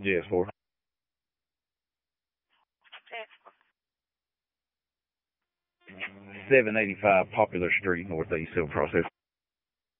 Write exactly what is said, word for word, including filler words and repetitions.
Yes, four. seven eighty-five Popular Street, Northeast Silver Process.